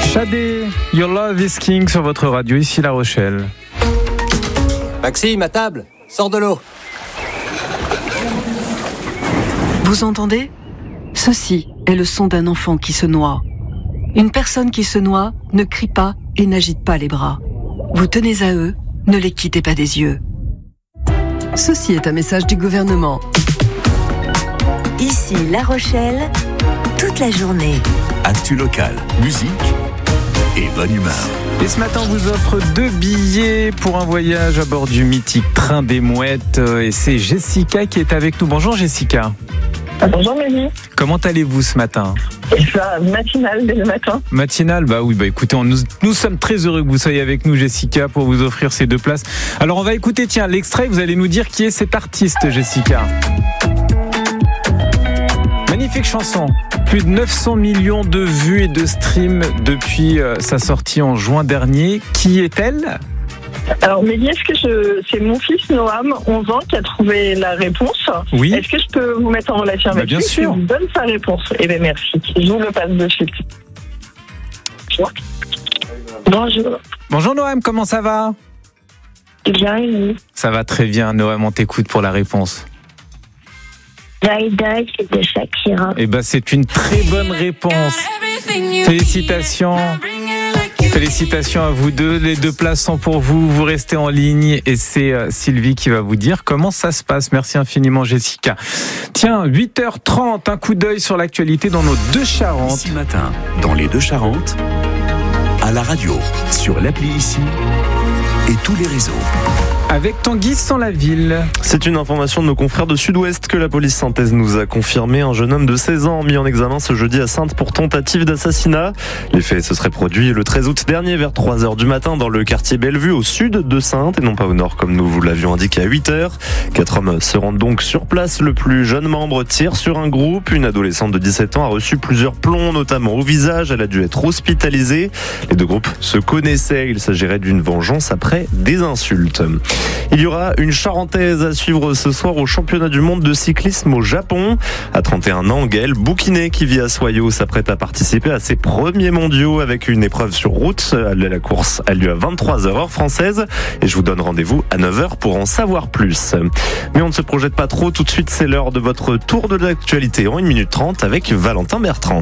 Shadé, Your Love is King sur votre radio, ici La Rochelle. Maxime, à table, sors de l'eau. Vous entendez ? Ceci est le son d'un enfant qui se noie. Une personne qui se noie ne crie pas et n'agite pas les bras. Vous tenez à eux, ne les quittez pas des yeux. Ceci est un message du gouvernement. Ici La Rochelle, toute la journée. Actu locale, musique et bonne humeur. Et ce matin, on vous offre 2 billets pour un voyage à bord du mythique train des mouettes. Et c'est Jessica qui est avec nous. Bonjour Jessica. Bonjour Mélie. Comment allez-vous ce matin ? Matinal dès le matin. Matinal, écoutez, nous sommes très heureux que vous soyez avec nous Jessica pour vous offrir ces 2 places. Alors on va écouter l'extrait, vous allez nous dire qui est cet artiste Jessica. Magnifique chanson, plus de 900 millions de vues et de streams depuis sa sortie en juin dernier. Qui est-elle ? Alors Mélie, est-ce que c'est mon fils Noam, 11 ans, qui a trouvé la réponse ? Oui. Est-ce que je peux vous mettre en relation avec lui ? Bien sûr. Je vous donne sa réponse. Eh bien merci, je vous le passe de suite. Bonjour. Bonjour Noam, comment ça va ? Bien, Mélie. Ça va très bien Noam, on t'écoute pour la réponse. Die Die, c'est de Shakira. Eh ben, c'est une très bonne réponse. Félicitations. Félicitations à vous deux. Les 2 places sont pour vous. Vous restez en ligne et c'est Sylvie qui va vous dire comment ça se passe. Merci infiniment, Jessica. Tiens, 8h30, un coup d'œil sur l'actualité dans nos 2 Charentes. Ici matin, dans les 2 Charentes, à la radio, sur l'appli Ici et tous les réseaux. Avec Tanguy sans la ville. C'est une information de nos confrères de Sud-Ouest que la police santaise nous a confirmé. Un jeune homme de 16 ans mis en examen ce jeudi à Saintes pour tentative d'assassinat. Les faits se seraient produits le 13 août dernier vers 3h du matin dans le quartier Bellevue au sud de Saintes et non pas au nord comme nous vous l'avions indiqué à 8h. 4 hommes se rendent donc sur place. Le plus jeune membre tire sur un groupe. Une adolescente de 17 ans a reçu plusieurs plombs, notamment au visage. Elle a dû être hospitalisée. Les 2 groupes se connaissaient. Il s'agirait d'une vengeance après des insultes. Il y aura une Charentaise à suivre ce soir au championnat du monde de cyclisme au Japon. À 31 ans, Gaëlle Bouquinet, qui vit à Soyo, s'apprête à participer à ses premiers mondiaux avec une épreuve sur route. La course a lieu à 23h heure française et je vous donne rendez-vous à 9h pour en savoir plus. Mais on ne se projette pas trop, tout de suite c'est l'heure de votre tour de l'actualité en 1 minute 30 avec Valentin Bertrand.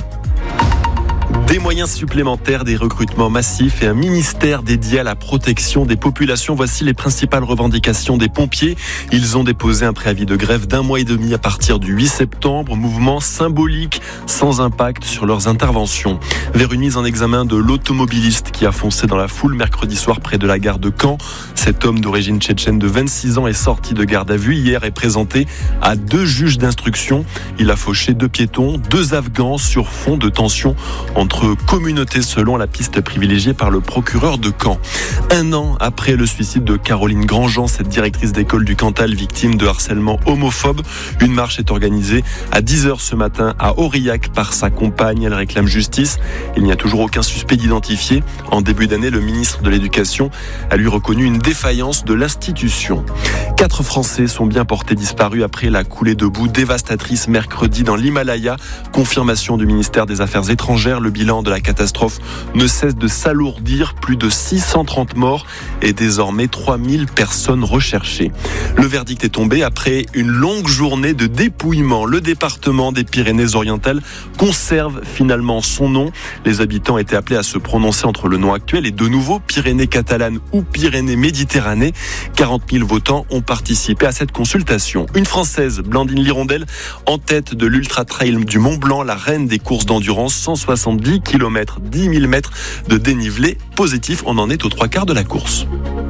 Des moyens supplémentaires, des recrutements massifs et un ministère dédié à la protection des populations. Voici les principales revendications des pompiers. Ils ont déposé un préavis de grève d'1 mois et demi à partir du 8 septembre. Mouvement symbolique, sans impact sur leurs interventions. Vers une mise en examen de l'automobiliste qui a foncé dans la foule mercredi soir près de la gare de Caen. Cet homme d'origine tchétchène de 26 ans est sorti de garde à vue hier et présenté à 2 juges d'instruction. Il a fauché 2 piétons, 2 Afghans sur fond de tension entre communautés selon la piste privilégiée par le procureur de Caen. 1 an après le suicide de Caroline Grandjean, cette directrice d'école du Cantal victime de harcèlement homophobe, une marche est organisée à 10h ce matin à Aurillac par sa compagne. Elle réclame justice. Il n'y a toujours aucun suspect d'identifier. En début d'année, le ministre de l'Éducation a lui reconnu une défaillance de l'institution. 4 Français sont bien portés disparus après la coulée de boue dévastatrice mercredi dans l'Himalaya. Confirmation du ministère des Affaires étrangères. Le bilan de la catastrophe ne cesse de s'alourdir. Plus de 630 morts et désormais 3000 personnes recherchées. Le verdict est tombé après une longue journée de dépouillement. Le département des Pyrénées-Orientales conserve finalement son nom. Les habitants étaient appelés à se prononcer entre le nom actuel et de nouveau Pyrénées catalanes ou Pyrénées-Méditerranée. 40 000 votants ont participé à cette consultation. Une Française, Blandine Lirondelle, en tête de l'Ultra Trail du Mont Blanc, la reine des courses d'endurance, 170 km, 10 000 mètres de dénivelé positif. On en est aux 3/4 de la course.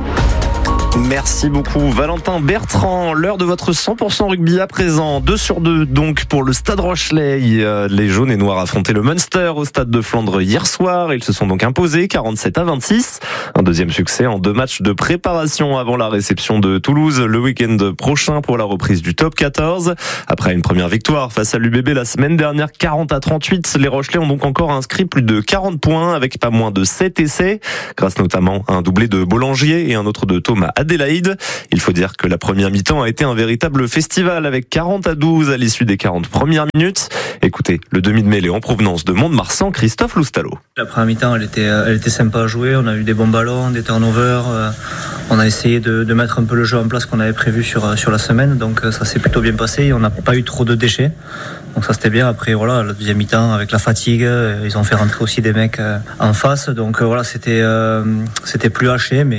Merci beaucoup Valentin Bertrand. L'heure de votre 100% rugby à présent. 2 sur 2 donc pour le Stade Rochelais. Les jaunes et noirs affrontaient le Munster au Stade de Flandre hier soir. Ils se sont donc imposés 47-26. Un deuxième succès en 2 matchs de préparation avant la réception de Toulouse le week-end prochain pour la reprise du top 14. Après une première victoire face à l'UBB la semaine dernière 40-38, les Rochelais ont donc encore inscrit plus de 40 points avec pas moins de 7 essais grâce notamment à un doublé de Bollangier et un autre de Thomas Adélaïde. Il faut dire que la première mi-temps a été un véritable festival avec 40-12 à l'issue des 40 premières minutes. Écoutez, le demi de mêlée en provenance de Mont-de-Marsan, Christophe Loustalo. La première mi-temps, elle était sympa à jouer. On a eu des bons ballons, des turnovers. On a essayé de mettre un peu le jeu en place qu'on avait prévu sur la semaine. Donc ça s'est plutôt bien passé. On n'a pas eu trop de déchets. Donc ça c'était bien. Après voilà, la deuxième mi-temps avec la fatigue, ils ont fait rentrer aussi des mecs en face. Donc voilà, c'était plus haché, mais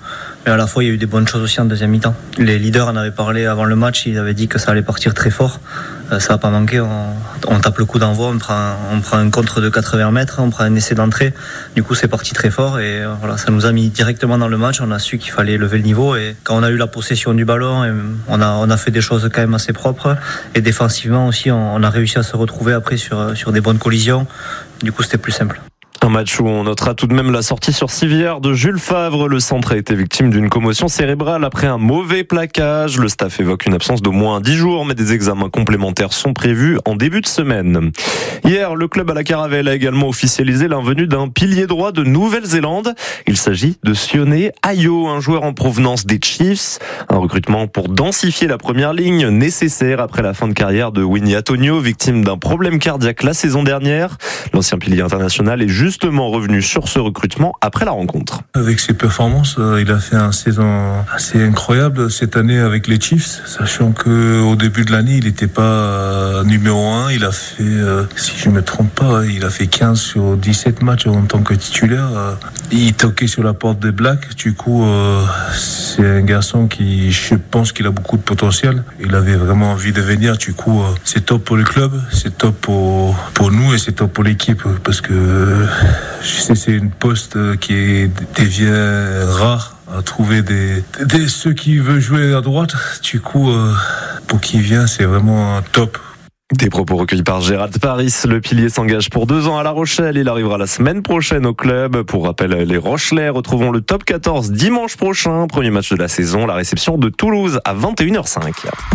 à la fois il y a eu des bonnes choses aussi en deuxième mi-temps. Les leaders en avaient parlé avant le match, ils avaient dit que ça allait partir très fort. Ça n'a pas manqué, on tape le coup d'envoi, on prend un contre de 80 mètres, on prend un essai d'entrée. Du coup c'est parti très fort et voilà, ça nous a mis directement dans le match. On a su qu'il fallait lever le niveau et quand on a eu la possession du ballon, on a fait des choses quand même assez propres et défensivement aussi on a réussi à se retrouver après sur des bonnes collisions. Du coup c'était plus simple. Un match où on notera tout de même la sortie sur civière de Jules Favre. Le centre a été victime d'une commotion cérébrale après un mauvais plaquage. Le staff évoque une absence d'au moins 10 jours, mais des examens complémentaires sont prévus en début de semaine. Hier, le club à la Caravelle a également officialisé l'invenue d'un pilier droit de Nouvelle-Zélande. Il s'agit de Sione Ayo, un joueur en provenance des Chiefs. Un recrutement pour densifier la première ligne, nécessaire après la fin de carrière de Winnie Atonio, victime d'un problème cardiaque la saison dernière. L'ancien pilier international est justement revenu sur ce recrutement après la rencontre. Avec ses performances, il a fait une saison assez incroyable cette année avec les Chiefs, sachant qu'au début de l'année, il n'était pas numéro 1. Il a fait, si je ne me trompe pas, il a fait 15 sur 17 matchs en tant que titulaire. Il toquait sur la porte des Blacks. Du coup, c'est un garçon qui, je pense qu'il a beaucoup de potentiel. Il avait vraiment envie de venir. Du coup, c'est top pour le club, c'est top pour nous et c'est top pour l'équipe parce que je sais c'est une poste qui devient rare à trouver ceux qui veulent jouer à droite. Du coup, pour qui vient, c'est vraiment top. Des propos recueillis par Gérald Paris. Le pilier s'engage pour 2 ans à La Rochelle. Il arrivera la semaine prochaine au club. Pour rappel, les Rochelais retrouvons le top 14 dimanche prochain. Premier match de la saison, la réception de Toulouse à 21h05.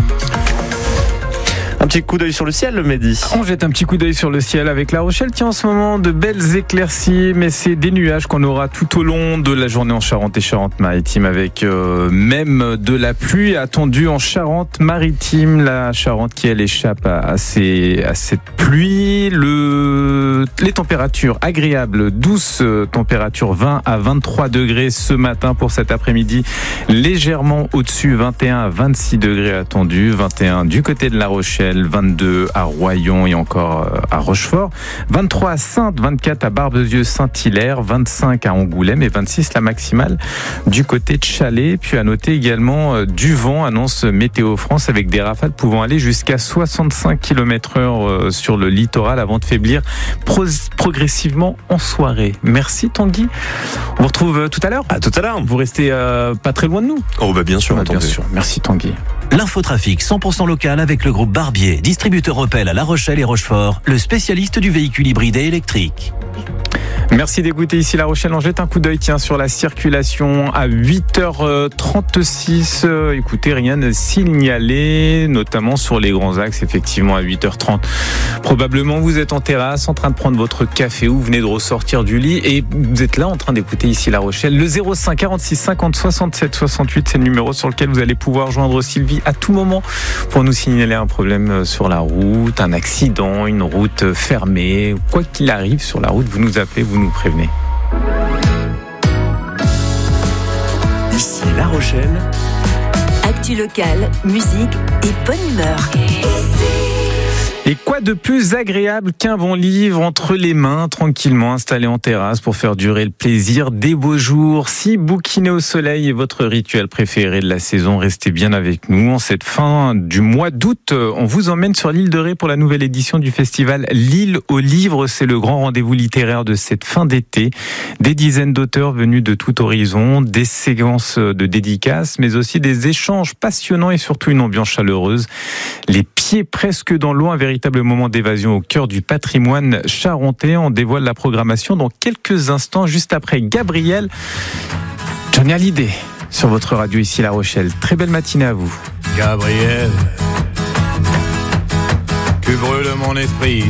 Un petit coup d'œil sur le ciel, Mehdi. On jette un petit coup d'œil sur le ciel avec La Rochelle. Tiens, en ce moment, de belles éclaircies, mais c'est des nuages qu'on aura tout au long de la journée en Charente et Charente-Maritime, avec même de la pluie attendue en Charente-Maritime. La Charente qui, elle, échappe à cette pluie. Les températures agréables, douces températures 20 à 23 degrés ce matin pour cet après-midi. Légèrement au-dessus, 21 à 26 degrés attendus. 21 du côté de La Rochelle. 22 à Royan et encore à Rochefort, 23 à Saintes, 24 à Barbezieux-Saint-Hilaire, 25 à Angoulême et 26 la maximale du côté de Chalais. Puis à noter également du vent, annonce Météo France, avec des rafales pouvant aller jusqu'à 65 km/h sur le littoral avant de faiblir progressivement en soirée. Merci Tanguy. On vous retrouve tout à l'heure. À tout à l'heure. Vous restez pas très loin de nous. Oh bah bien sûr. Bien sûr. Merci Tanguy. L'infotrafic 100% local avec le groupe Barbier, distributeur Opel à La Rochelle et Rochefort, le spécialiste du véhicule hybride et électrique. Merci d'écouter ici La Rochelle. On jette un coup d'œil sur la circulation à 8h36. Écoutez, rien ne signalé, notamment sur les grands axes, effectivement à 8h30. Probablement vous êtes en terrasse en train de prendre votre café ou vous venez de ressortir du lit et vous êtes là en train d'écouter ici La Rochelle. Le 05 46 50 67 68, c'est le numéro sur lequel vous allez pouvoir joindre Sylvie à tout moment pour nous signaler un problème sur la route, un accident, une route fermée, quoi qu'il arrive sur la route, vous nous appelez, vous nous prévenez. Ici La Rochelle. Actu locale, musique et bonne humeur. Et quoi de plus agréable qu'un bon livre entre les mains, tranquillement installé en terrasse pour faire durer le plaisir des beaux jours. Si bouquiner au soleil est votre rituel préféré de la saison, restez bien avec nous. En cette fin du mois d'août, on vous emmène sur l'île de Ré pour la nouvelle édition du festival L'Île aux livres. C'est le grand rendez-vous littéraire de cette fin d'été. Des dizaines d'auteurs venus de tout horizon, des séquences de dédicaces, mais aussi des échanges passionnants et surtout une ambiance chaleureuse. Les pieds presque dans l'eau, un véritable moment d'évasion au cœur du patrimoine charentais. On dévoile la programmation dans quelques instants, juste après Gabriel. Johnny Hallyday sur votre radio ici La Rochelle. Très belle matinée à vous. Gabriel, tu brûles mon esprit.